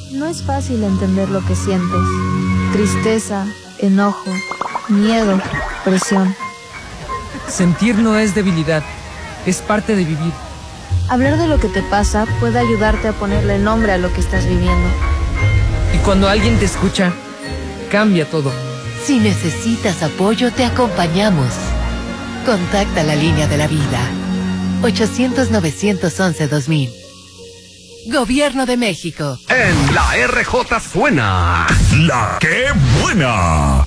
No es fácil entender lo que sientes. Tristeza, enojo, miedo, presión. Sentir no es debilidad, es parte de vivir. Hablar de lo que te pasa puede ayudarte a ponerle nombre a lo que estás viviendo. Y cuando alguien te escucha, cambia todo. Si necesitas apoyo, te acompañamos. Contacta la línea de la vida. 800-911-2000. Gobierno de México. En la RJ suena La ¡Qué buena!